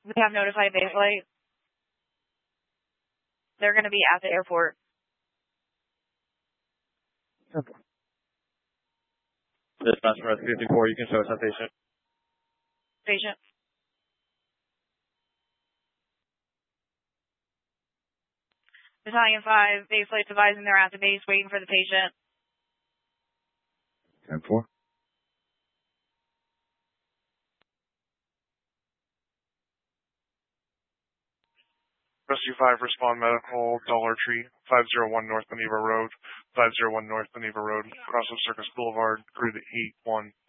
We have notified base flight. They're going to be at the airport. Okay. Dispatch for 54, you can show us that patient. Patient. Battalion 5, base flight's advising they're at the base waiting for the patient. 10-4. Rescue 5, respond medical, Dollar Tree, 501 North Beneva Road, 501 North Beneva Road, cross of Circus Boulevard, grid 81.